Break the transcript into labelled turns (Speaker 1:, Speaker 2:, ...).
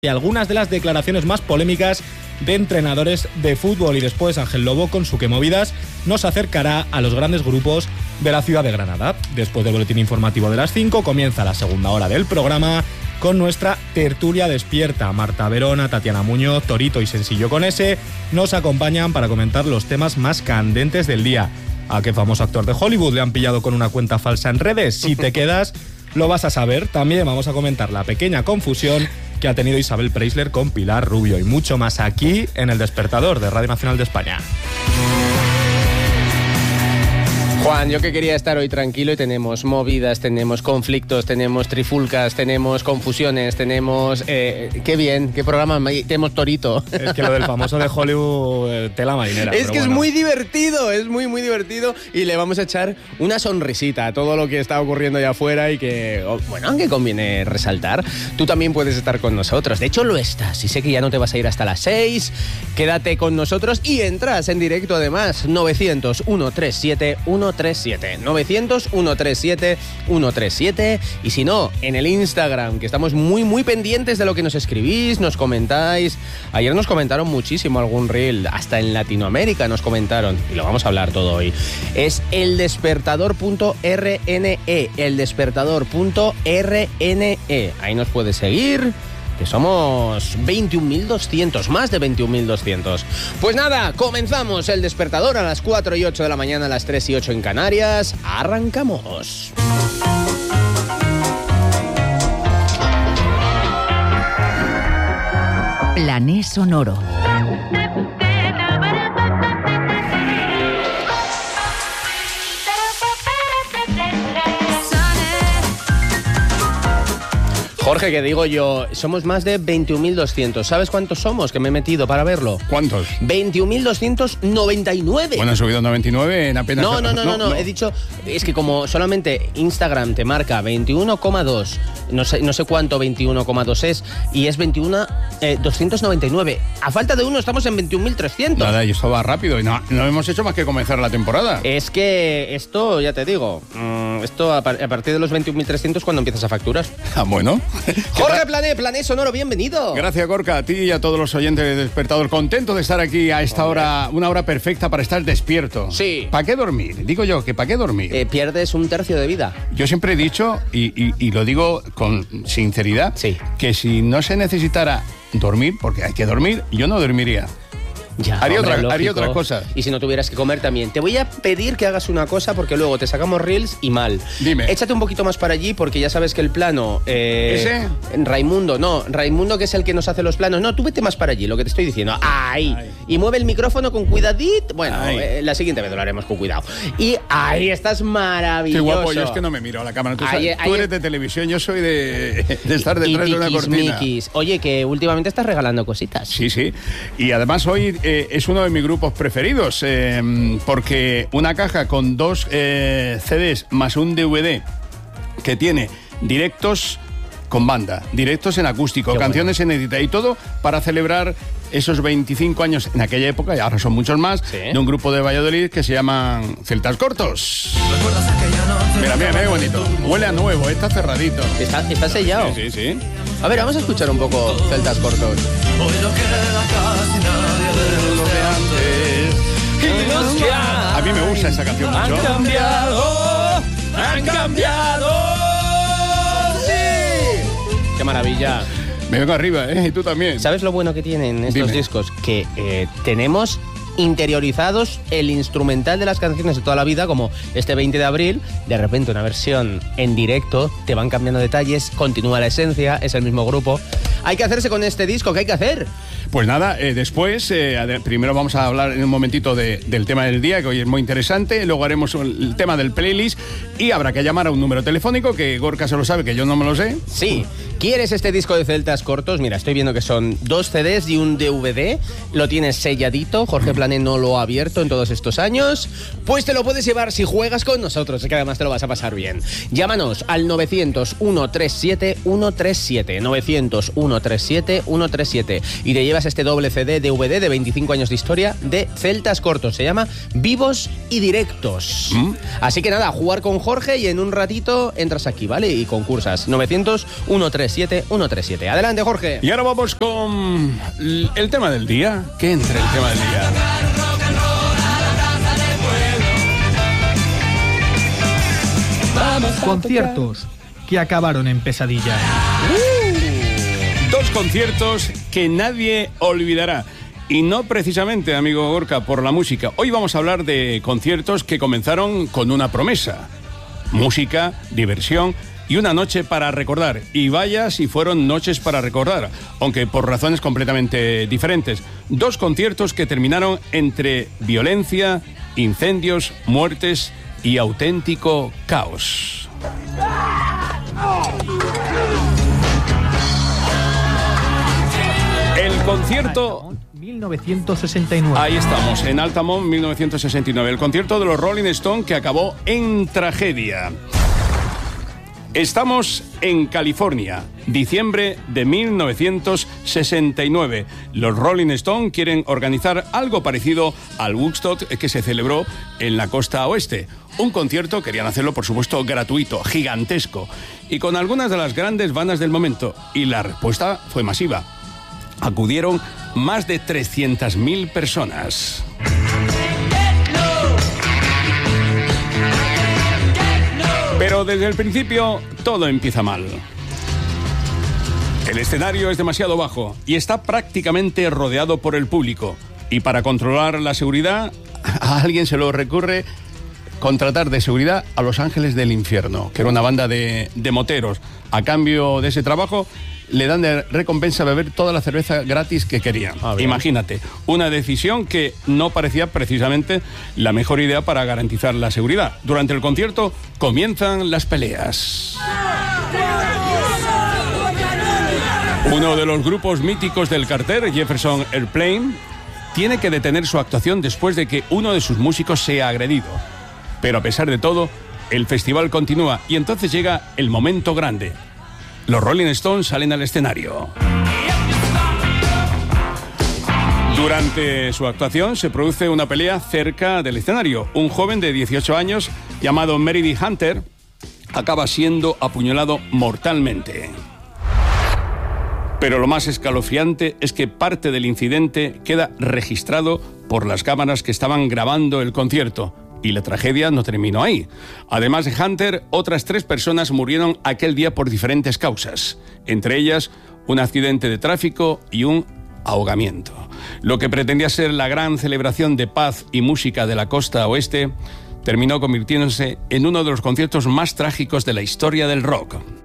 Speaker 1: y algunas de las declaraciones más polémicas de entrenadores de fútbol. Y después Ángel Lobo, con su Qué Movidas, nos acercará a los grandes grupos de la ciudad de Granada. Después del boletín informativo de las 5 comienza la segunda hora del programa con nuestra tertulia despierta. Marta Verona, Tatiana Muñoz, Torito y Sencillo con S nos acompañan para comentar los temas más candentes del día. ¿A qué famoso actor de Hollywood le han pillado con una cuenta falsa en redes? Si te quedas, lo vas a saber. También vamos a comentar la pequeña confusión que ha tenido Isabel Preisler con Pilar Rubio y mucho más aquí en El Despertador de Radio Nacional de España.
Speaker 2: Juan, yo que quería estar hoy tranquilo y tenemos movidas, tenemos conflictos, tenemos trifulcas, tenemos confusiones, tenemos... qué bien, qué programa, tenemos Torito.
Speaker 1: Es que lo del famoso de Hollywood, tela marinera.
Speaker 2: Es que bueno, es muy divertido, es muy divertido y le vamos a echar una sonrisita a todo lo que está ocurriendo allá afuera y que, bueno, aunque conviene resaltar, tú también puedes estar con nosotros. De hecho, lo estás y sé que ya no te vas a ir hasta las 6. Quédate con nosotros y entras en directo además. 900-137-137. 900-137-137. Y si no, en el Instagram, que estamos muy pendientes de lo que nos escribís, nos comentáis. Ayer nos comentaron muchísimo algún reel, hasta en Latinoamérica nos comentaron, y lo vamos a hablar todo hoy. Es eldespertador.rne, eldespertador.rne. Ahí nos puedes seguir, que somos 21.200, más de 21.200. Pues nada, comenzamos El Despertador a las 4 y 8 de la mañana, a las 3 y 8 en Canarias. Arrancamos.
Speaker 3: Plané Sonoro.
Speaker 2: Jorge, que digo yo, somos más de 21.200. ¿Sabes cuántos somos? Que me he metido para verlo.
Speaker 4: ¿Cuántos?
Speaker 2: 21.299.
Speaker 4: Bueno, han subido 99 en apenas...
Speaker 2: No. He dicho, es que como solamente Instagram te marca 21,2, no sé cuánto 21,2 es, y es 299. A falta de uno estamos en 21.300.
Speaker 4: Nada, y esto va rápido y no hemos hecho más que comenzar la temporada.
Speaker 2: Es que esto, ya te digo, esto a partir de los 21.300 cuando empiezas a facturar.
Speaker 4: Ah, bueno.
Speaker 2: Jorge Plané Sonoro, bienvenido.
Speaker 4: Gracias, Gorka, a ti y a todos los oyentes de Despertador. Contento de estar aquí a esta hora, una hora perfecta para estar despierto.
Speaker 2: Sí.
Speaker 4: ¿Para qué dormir? Digo yo, que ¿para qué dormir?
Speaker 2: Pierdes un tercio de vida.
Speaker 4: Yo siempre he dicho, y lo digo con sinceridad,
Speaker 2: sí,
Speaker 4: que si no se necesitara dormir, porque hay que dormir, yo no dormiría.
Speaker 2: Ya,
Speaker 4: haría otra cosa.
Speaker 2: Y si no tuvieras que comer también. Te voy a pedir que hagas una cosa porque luego te sacamos reels y mal.
Speaker 4: Dime.
Speaker 2: Échate un poquito más para allí porque ya sabes que el plano...
Speaker 4: ¿Ese?
Speaker 2: Raimundo, que es el que nos hace los planos. No, tú vete más para allí, lo que te estoy diciendo. ¡Ahí! Y mueve el micrófono con cuidadito. Bueno, la siguiente vez lo haremos con cuidado. Y ahí estás maravilloso.
Speaker 4: Qué guapo, yo es que no me miro a la cámara. Tú eres de televisión, yo soy de estar detrás de una cortina.
Speaker 2: Oye, que últimamente estás regalando cositas.
Speaker 4: Sí. Y además hoy... es uno de mis grupos preferidos, porque una caja con 2 CDs más un DVD que tiene directos con banda, directos en acústico, canciones inéditas y todo para celebrar esos 25 años en aquella época, y ahora son muchos más, ¿sí?, de un grupo de Valladolid que se llaman Celtas Cortos. Mira, qué bonito. Huele a nuevo, está cerradito.
Speaker 2: Está sellado.
Speaker 4: Sí.
Speaker 2: A ver, vamos a escuchar un poco Celtas Cortos.
Speaker 5: Hoy no queda casi nadie de lo de antes.
Speaker 4: A mí me gusta esa canción mucho.
Speaker 2: Han cambiado. ¡Sí! ¡Qué maravilla!
Speaker 4: Me vengo arriba, ¿eh? Y tú también.
Speaker 2: ¿Sabes lo bueno que tienen estos discos? Que tenemos interiorizados el instrumental de las canciones de toda la vida, como este 20 de abril, de repente una versión en directo, te van cambiando detalles, continúa la esencia, es el mismo grupo. Hay que hacerse con este disco, ¿qué hay que hacer?
Speaker 4: Pues nada, después, primero vamos a hablar en un momentito del tema del día, que hoy es muy interesante, luego haremos el tema del playlist y habrá que llamar a un número telefónico, que Gorka se lo sabe, que yo no me lo sé.
Speaker 2: Sí. ¿Quieres este disco de Celtas Cortos? Mira, estoy viendo que son 2 CDs y un DVD, lo tienes selladito, Jorge Plane no lo ha abierto en todos estos años, pues te lo puedes llevar si juegas con nosotros, que además te lo vas a pasar bien. Llámanos al 900-137-137, 900-137-137, y te llevas este doble CD-DVD de 25 años de historia de Celtas Cortos. Se llama Vivos y Directos. Así que nada, jugar con Jorge y en un ratito entras aquí, ¿vale? Y concursas. 900-137-137. Adelante, Jorge.
Speaker 4: Y ahora vamos con el tema del día. ¿Qué entre el tema del día?
Speaker 3: Conciertos que acabaron en pesadilla.
Speaker 4: Dos conciertos que nadie olvidará. Y no precisamente, amigo Gorka, por la música. Hoy vamos a hablar de conciertos que comenzaron con una promesa. Música, diversión y una noche para recordar. Y vaya si fueron noches para recordar, aunque por razones completamente diferentes. Dos conciertos que terminaron entre violencia, incendios, muertes y auténtico caos. El concierto...
Speaker 3: 1969.
Speaker 4: Ahí estamos, en Altamont, 1969. El concierto de los Rolling Stones que acabó en tragedia. Estamos en California, diciembre de 1969. Los Rolling Stones quieren organizar algo parecido al Woodstock que se celebró en la costa oeste. Un concierto, querían hacerlo por supuesto gratuito, gigantesco, y con algunas de las grandes bandas del momento. Y la respuesta fue masiva. Acudieron más de 300.000 personas. Pero desde el principio todo empieza mal. El escenario es demasiado bajo y está prácticamente rodeado por el público. Y para controlar la seguridad, a alguien se le ocurre contratar de seguridad a Los Ángeles del Infierno, que era una banda de moteros. A cambio de ese trabajo, le dan de recompensa beber toda la cerveza gratis que querían. Imagínate, una decisión que no parecía precisamente la mejor idea para garantizar la seguridad. Durante el concierto comienzan las peleas. Uno de los grupos míticos del cartel, Jefferson Airplane, tiene que detener su actuación después de que uno de sus músicos sea agredido. Pero a pesar de todo, el festival continúa y entonces llega el momento grande. Los Rolling Stones salen al escenario. Durante su actuación se produce una pelea cerca del escenario. Un joven de 18 años llamado Meredith Hunter acaba siendo apuñalado mortalmente. Pero lo más escalofriante es que parte del incidente queda registrado por las cámaras que estaban grabando el concierto. Y la tragedia no terminó ahí. Además de Hunter, otras 3 personas murieron aquel día por diferentes causas. Entre ellas, un accidente de tráfico y un ahogamiento. Lo que pretendía ser la gran celebración de paz y música de la costa oeste terminó convirtiéndose en uno de los conciertos más trágicos de la historia del rock.